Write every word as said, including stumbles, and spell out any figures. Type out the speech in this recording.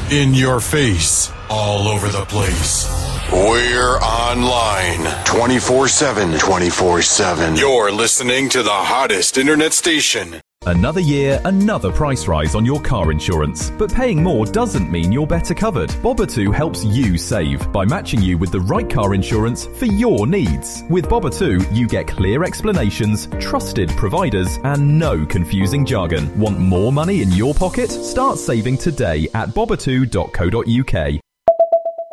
in your face, all over the place. We're online twenty-four seven, twenty-four seven. You're listening to the hottest internet station. Another year, another price rise on your car insurance. But paying more doesn't mean you're better covered. Bobbatu helps you save by matching you with the right car insurance for your needs. With Bobbatu, you get clear explanations, trusted providers, and no confusing jargon. Want more money in your pocket? Start saving today at bobbatu dot co dot uk.